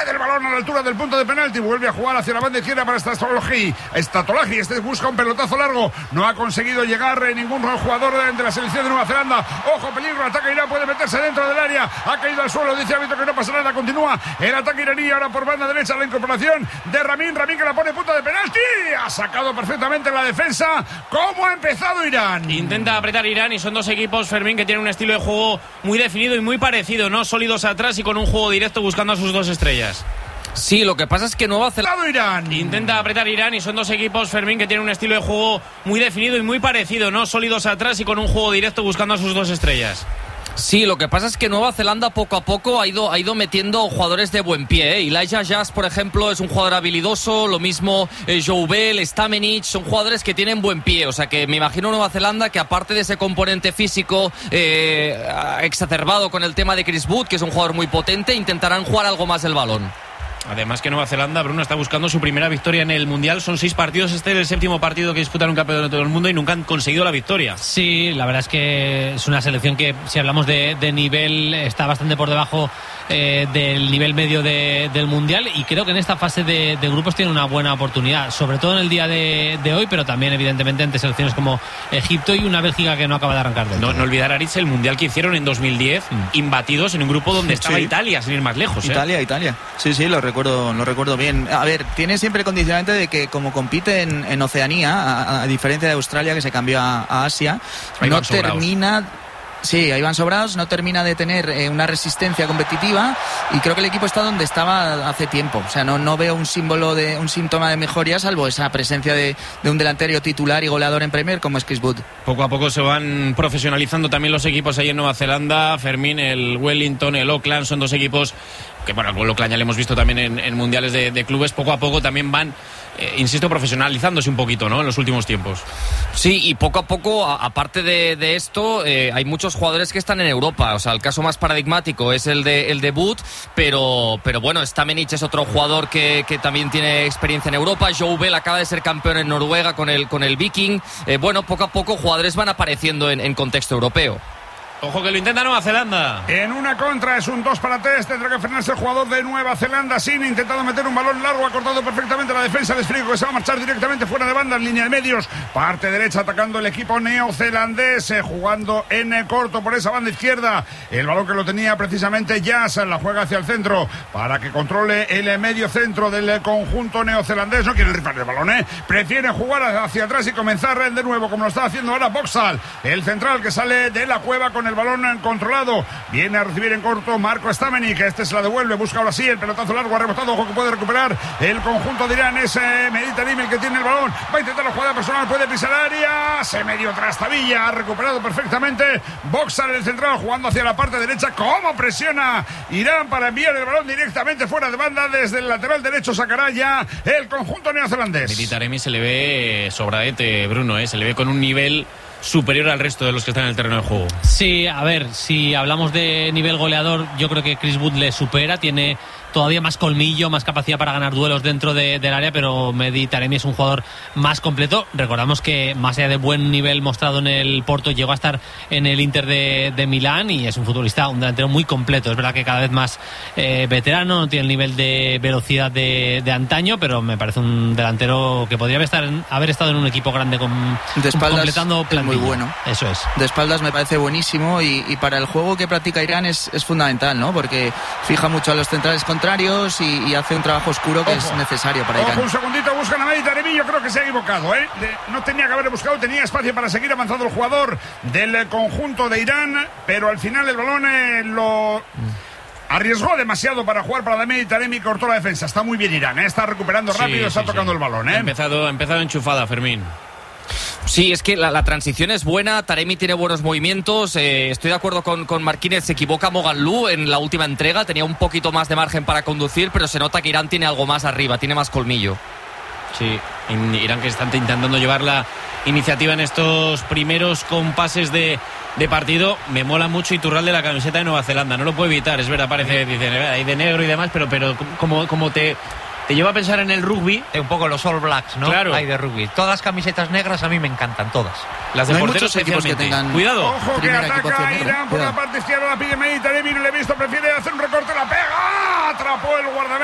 cede el balón a la altura del punto de penalti, vuelve a jugar hacia la banda izquierda para Statolagi. Este busca un pelotazo largo, no ha conseguido llegar ningún jugador de la selección de Nueva Zelanda. Ojo, peligro, ataca Irán, puede meterse dentro del área, ha caído al suelo, dice el árbitro que no pasa nada, continúa el ataque iraní. Ahora por banda derecha la incorporación de Ramin que la pone punto de penalti, ha sacado perfectamente la defensa. ¿Cómo ha empezado Irán? Intenta apretar Irán y son dos equipos, Fermín, que tienen un estilo de juego muy definido y muy parecido, ¿no? Sólidos atrás y con un juego directo buscando a sus dos estrellas. Sí, lo que pasa es que Nueva Zelanda Irán intenta apretar Irán y son dos equipos, Fermín, que tienen un estilo de juego muy definido y muy parecido, ¿no? Sólidos atrás y con un juego directo buscando a sus dos estrellas. Sí, lo que pasa es que Nueva Zelanda poco a poco ha ido metiendo jugadores de buen pie, ¿eh? Elijah Jazz, por ejemplo, es un jugador habilidoso, lo mismo Joe Bell, Stamenic, son jugadores que tienen buen pie, o sea que me imagino Nueva Zelanda que aparte de ese componente físico exacerbado con el tema de Chris Wood, que es un jugador muy potente, intentarán jugar algo más el balón. Además que Nueva Zelanda, Bruno, está buscando su primera victoria en el Mundial. Son 6 partidos, este es el 7º partido que disputan un campeonato del mundo y nunca han conseguido la victoria. Sí, la verdad es que es una selección que, si hablamos de nivel, está bastante por debajo del nivel medio del Mundial, y creo que en esta fase de grupos tiene una buena oportunidad, sobre todo en el día de hoy, pero también evidentemente ante selecciones como Egipto y una Bélgica que no acaba de arrancar del todo. No olvidar, Aritz, el Mundial que hicieron en 2010, imbatidos en un grupo donde estaba Italia, sin ir más lejos. Italia. Sí, lo recuerdo bien. A ver, tiene siempre el condicionante de que como compite en Oceanía, a diferencia de Australia, que se cambió a Asia, no termina... Sí, ahí van sobrados, no termina de tener una resistencia competitiva, y creo que el equipo está donde estaba hace tiempo. O sea, no veo un síntoma de mejoría, salvo esa presencia de un delantero titular y goleador en Premier como es Chris Wood. Poco a poco se van profesionalizando también los equipos ahí en Nueva Zelanda. Fermín, el Wellington, el Auckland, son dos equipos que, bueno, el Auckland ya le hemos visto también en mundiales de clubes. Poco a poco también van, insisto, profesionalizándose un poquito, ¿no?, en los últimos tiempos. Sí, y poco a poco, aparte de esto, hay muchos jugadores que están en Europa. O sea, el caso más paradigmático es el de Wood, pero bueno, Stamenic es otro jugador que también tiene experiencia en Europa. Joe Bell acaba de ser campeón en Noruega con el Viking. Bueno, poco a poco jugadores van apareciendo en contexto europeo. Ojo que lo intenta Nueva Zelanda. En una contra, es un 2-3. Tendrá que frenarse el jugador de Nueva Zelanda. Sin intentado meter un balón largo, ha cortado perfectamente la defensa de Esfrigo, que se va a marchar directamente fuera de banda en línea de medios. Parte derecha atacando el equipo neozelandés, jugando en corto por esa banda izquierda. El balón que lo tenía precisamente Jazz, la juega hacia el centro para que controle el medio centro del conjunto neozelandés. No quiere rifar el balón, prefiere jugar hacia atrás y comenzar de nuevo, como lo está haciendo ahora Boxall, el central que sale de la cueva con el balón controlado. Viene a recibir en corto Marco Stamenic, este se la devuelve, busca ahora sí el pelotazo largo, ha rebotado, ojo que puede recuperar el conjunto de Irán, es Mediterráneo el que tiene el balón, va a intentar la jugada personal, puede pisar área, se medio trastabilla, ha recuperado perfectamente Boxall, el central, jugando hacia la parte derecha. Cómo presiona Irán para enviar el balón directamente fuera de banda, desde el lateral derecho sacará ya el conjunto neozelandés. Mediterráneo se le ve sobradete, Bruno, se le ve con un nivel superior al resto de los que están en el terreno de juego. Sí, a ver, si hablamos de nivel goleador, yo creo que Chris Wood le supera, tiene todavía más colmillo, más capacidad para ganar duelos dentro del área, pero Mehdi Taremi es un jugador más completo. Recordamos que más allá de buen nivel mostrado en el Porto, llegó a estar en el Inter de Milán y es un futbolista, un delantero muy completo. Es verdad que cada vez más veterano, no tiene el nivel de velocidad de antaño, pero me parece un delantero que podría haber estado en un equipo grande de espaldas, completando plantilla. Es muy bueno. Eso es. De espaldas me parece buenísimo y para el juego que practica Irán es fundamental, ¿no? Porque fija mucho a los centrales contrarios y hace un trabajo oscuro que es necesario para Irán. Un segundito, buscan a Mehdi Taremi, yo creo que se ha equivocado, no tenía que haberle buscado, tenía espacio para seguir avanzando el jugador del conjunto de Irán, pero al final el balón lo arriesgó demasiado para jugar para Mehdi Taremi, cortó la defensa. Está muy bien Irán, está recuperando rápido, está tocando el balón. Ha empezado enchufada, Fermín. Sí, es que la transición es buena, Taremi tiene buenos movimientos, estoy de acuerdo con Marquínez, se equivoca Moghadlou en la última entrega, tenía un poquito más de margen para conducir, pero se nota que Irán tiene algo más arriba, tiene más colmillo. Sí, Irán que está intentando llevar la iniciativa en estos primeros compases de partido. Me mola mucho Iturralde de la camiseta de Nueva Zelanda, no lo puedo evitar, es verdad, parece, dicen, hay de negro y demás, pero como te lleva a pensar en el rugby. Un poco los All Blacks, ¿no? Claro. Hay de rugby. Todas las camisetas negras a mí me encantan, todas. Las de porteros especialmente. Que tengan Cuidado. Ojo que ataca Irán por la parte izquierda, la pide Mehdi Taremi, no le he visto, prefiere hacer un recorte, la pega, atrapó el guardameta.